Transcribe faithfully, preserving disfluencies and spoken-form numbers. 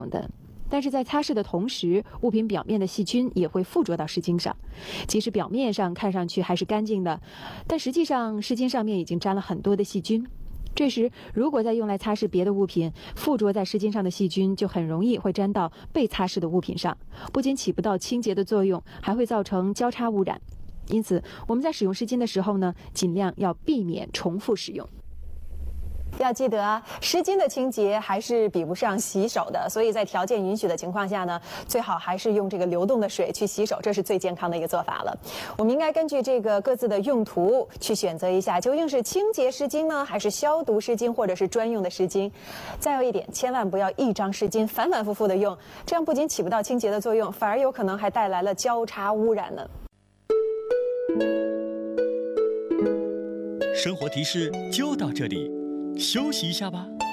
的。但是在擦拭的同时，物品表面的细菌也会附着到湿巾上，即使表面上看上去还是干净的，但实际上湿巾上面已经沾了很多的细菌。这时，如果再用来擦拭别的物品，附着在湿巾上的细菌就很容易会沾到被擦拭的物品上，不仅起不到清洁的作用，还会造成交叉污染。因此，我们在使用湿巾的时候呢，尽量要避免重复使用。 要记得啊，湿巾的清洁还是比不上洗手的，所以在条件允许的情况下呢，最好还是用这个流动的水去洗手，这是最健康的一个做法了。我们应该根据这个各自的用途去选择一下，究竟是清洁湿巾呢，还是消毒湿巾，或者是专用的湿巾。再有一点，千万不要一张湿巾反反复复的用，这样不仅起不到清洁的作用，反而有可能还带来了交叉污染呢。 生活提示就到这里，休息一下吧。